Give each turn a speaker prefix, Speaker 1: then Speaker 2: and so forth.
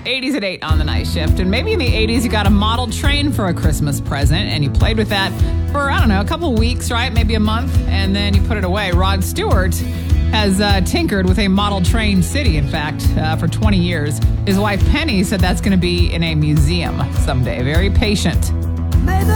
Speaker 1: 80s at 8 on the night shift. And maybe in the 80s, you got a model train for a Christmas present, and you played with that for, I don't know, a couple of weeks, right? Maybe a month, and then you put it away. Rod Stewart has tinkered with a model train city, in fact, for 20 years. His wife, Penny, said that's going to be in a museum someday. Very patient.